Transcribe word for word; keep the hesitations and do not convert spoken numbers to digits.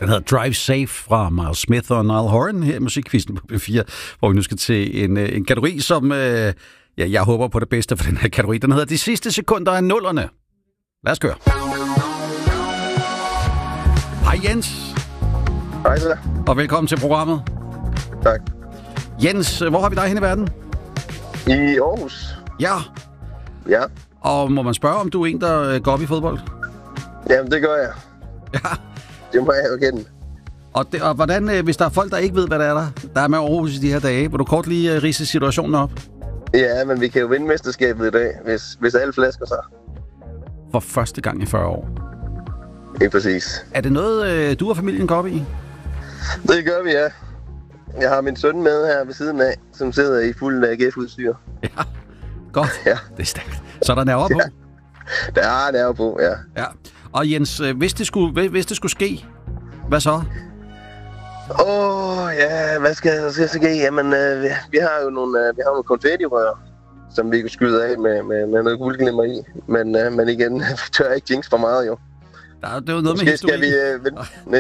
Den hedder Drive Safe fra Miles Smith og Niall Horan her i Musikquizzen på P fire, hvor vi nu skal til en, en kategori, som øh, ja, jeg håber på det bedste for den her kategori. Den hedder De sidste sekunder af nullerne. Lad os køre. Hej Jens. Hej så. Og velkommen til programmet. Tak. Jens, hvor har vi dig hen i verden? I Aarhus. Ja. Ja. Og må man spørge, om du er en, der går op i fodbold? Jamen, det gør jeg. Ja. Det må jeg jo kende. Og, det, og hvordan, hvis der er folk, der ikke ved, hvad der er der, der er med Aarhus i de her dage, vil du kort lige uh, ridse situationen op? Ja, men vi kan jo vinde mesterskabet i dag, hvis, hvis alle flasker sig. For første gang i fyrre år. Ikke præcis. Er det noget, uh, du og familien går op i? Det gør vi, ja. Jeg har min søn med her ved siden af, som sidder i fuld A G F-udstyr. Ja, godt. Ja. Det er stærkt. Så der nerver på? Ja. Der er nerver på, ja. Ja. Og Jens, hvis det skulle, hvis det skulle ske, hvad så? Åh, oh, ja, hvad skal der skal ske? Jamen, øh, vi, vi har jo nogle, øh, vi har nogle konfettirør, som vi kan skyde af med, med, med noget guldglimmer i. Men, øh, men igen, vi tør ikke jinx for meget, jo. Der, det er jo noget Måske med historien. skal vi... Øh, vente,